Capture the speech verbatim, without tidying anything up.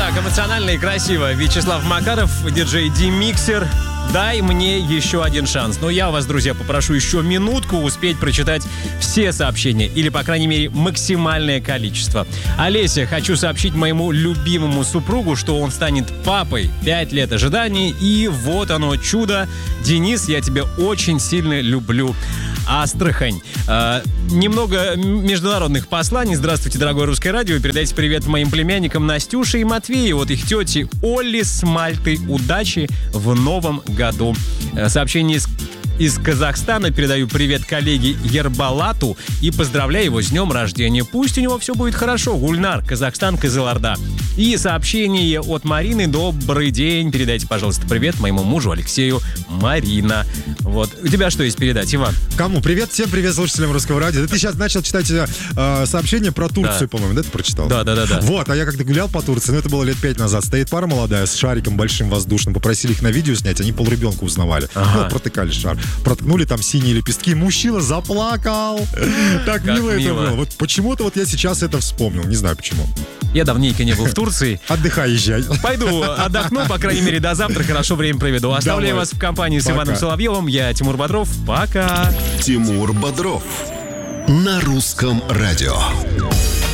Так, эмоционально и красиво. Вячеслав Макаров, диджей D-Mixer. Дай мне еще один шанс. Но я вас, друзья, попрошу еще минутку успеть прочитать все сообщения. Или, по крайней мере, максимальное количество. Олеся, хочу сообщить моему любимому супругу, что он станет папой. Пять лет ожиданий, и вот оно, чудо. Денис, я тебя очень сильно люблю. Астрахань. Э, немного международных посланий. Здравствуйте, дорогое русское радио. Передайте привет моим племянникам Настюше и Матвею от их тети Олли с Мальты. Удачи в новом году. Э, сообщение из Из Казахстана. Передаю привет коллеге Ербалату и поздравляю его с днем рождения. Пусть у него все будет хорошо. Гульнар, Казахстан, Кызылорда. И сообщение от Марины. Добрый день. Передайте, пожалуйста, привет моему мужу Алексею. Марина. Вот. У тебя что есть передать, Иван? Кому? Привет всем, привет слушателям Русского радио. Ты сейчас начал читать э, сообщение про Турцию, да. по-моему, да, ты прочитал? Да, да, да, да. Вот, а я как-то гулял по Турции, но это было лет пять назад. Стоит пара молодая с шариком большим воздушным. Попросили их на видео снять, они полребенка узнавали. Ага. Ну, протыкали шар. Проткнули там синие лепестки. Мужчина заплакал. Так мило это было. Вот почему-то вот я сейчас это вспомнил. Не знаю почему. Я давненько не был в Турции. Отдыхай, езжай. Пойду отдохну, по крайней мере, до завтра. Хорошо время проведу. Оставляю вас в компании с Иваном Соловьевым. Я Тимур Бодров. Пока. Тимур Бодров на Русском радио.